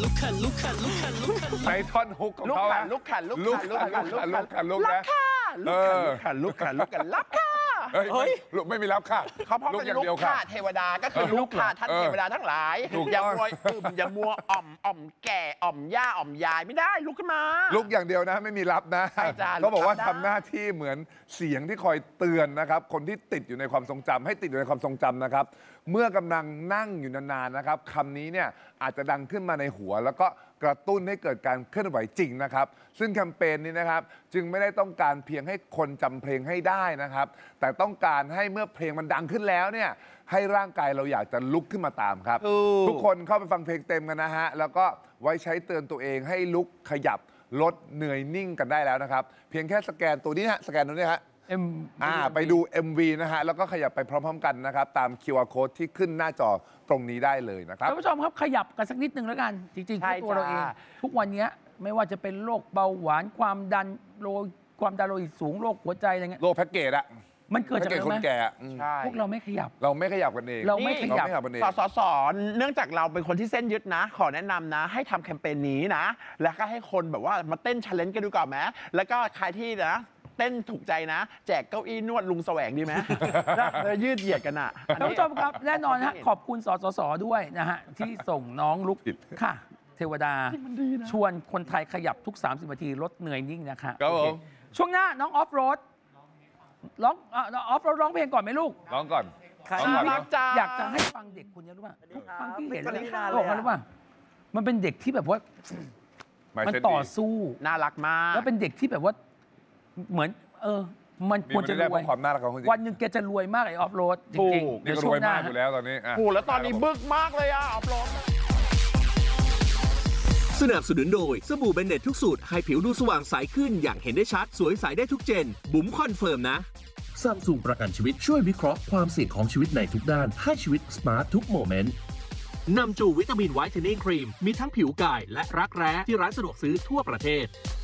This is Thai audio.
ในท่อนฮุกของเขาลุกขันนะลุกรับค่ะเฮ้ยลุกไม่มีรับค่ะเขาเพราะเป็นลุกค่ะเทวดาก็คือลุกค่ะท่านเทวดาทั้งหลายอย่ามัวอ่อมแก่อ่อมย่าอ่อมยายไม่ได้ลุกขึ้นมาลุกอย่างเดียวนะไม่มีรับนะเขาบอกว่าทำหน้าที่เหมือนเสียงที่คอยเตือนนะครับคนที่ติดอยู่ในความทรงจำให้ติดอยู่ในความทรงจำนะครับเมื่อกำลังนั่งอยู่นานๆนะครับคำนี้เนี่ยอาจจะดังขึ้นมาในหัวแล้วก็กระตุ้นให้เกิดการเคลื่อนไหวจริงนะครับซึ่งแคมเปญนี้นะครับจึงไม่ได้ต้องการเพียงให้คนจำเพลงให้ได้นะครับแต่ต้องการให้เมื่อเพลงมันดังขึ้นแล้วเนี่ยให้ร่างกายเราอยากจะลุกขึ้นมาตามครับทุกคนเข้าไปฟังเพลงเต็มกันนะฮะแล้วก็ไว้ใช้เตือนตัวเองให้ลุกขยับลดเหนื่อยนิ่งกันได้แล้วนะครับเพียงแค่สแกนตัวนี้ฮะสแกนตัวนี้ฮะไปดู MV นะฮะแล้วก็ขยับไปพร้อมๆกันนะครับตาม QR code ที่ขึ้นหน้าจอตรงนี้ได้เลยนะครับท่านผู้ชมครับขยับกันสักนิดนึงแล้วกันจริงๆตัวเราเองทุกวันนี้ไม่ว่าจะเป็นโรคเบาหวานความดันโลหิตสูงโรคหัวใจอะไรเงี้ยโรคแพ็กเกจอะมันเกิดจากคนแก่พวกเราไม่ขยับเราไม่ขยับกันเองเราไม่ขยับสเนื่องจากเราเป็นคนที่เส้นยึดนะขอแนะนำนะให้ทำแคมเปญนี้นะแล้วก็ให้คนแบบว่ามาเต้นชัลเลนจ์กันดูก่อนไหมแล้วก็ใครที่นะเต้นถูกใจนะแจกเก้าอี้นวดลุงแสวงดีไหมแล้วยืดเหยียดกันอ่ะท่านผู้ชมครับแน่นอนฮะขอบคุณสสด้วยนะฮะที่ส่งน้องลุกค่ะเทวดาชวนคนไทยขยับทุก30นาทีลดเหนื่อยนิ่งนะคะช่วงหน้าน้องออฟโรดร้องเพลงก่อนไหมลูกร้องก่อนอยากจะให้ฟังเด็กคนนี้รู้ป่ะทุกครั้งที่เห็นบอกมารู้ป่ะมันเป็นเด็กที่แบบว่ามันต่อสู้น่ารักมากแล้วเป็นเด็กที่แบบว่าเหมือนมันควรจะรวยความน่ารักของวันหนึ่งแกจะรวยมากไอ้ออฟโรดจริงๆนี่ก็รวยมากอยู่แล้วตอนนี้แล้วตอนนี้บึกมากเลยออฟโรดสนับสนุนโดยสบู่เบนเน็ตทุกสูตรให้ผิวดูสว่างใสขึ้นอย่างเห็นได้ชัดสวยใสได้ทุกเจนบุ๋มคอนเฟิร์มนะซัมซุงประกันชีวิตช่วยวิเคราะห์ความเสี่ยงของชีวิตในทุกด้านให้ชีวิตสมาร์ททุกโมเมนต์นำจูวิตามินไวท์เทนนิ่งครีมมีทั้งผิวกายและรักแร้ที่ร้านสะดวกซื้อทั่วประเทศ